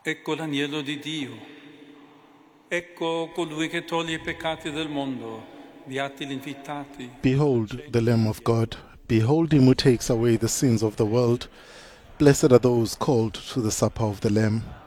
Ecco l'agnello di Dio. Ecco colui che toglie I peccati del mondo. Beati gli invitati. Behold the Lamb of God. Behold him who takes away the sins of the world. Blessed are those called to the supper of the Lamb.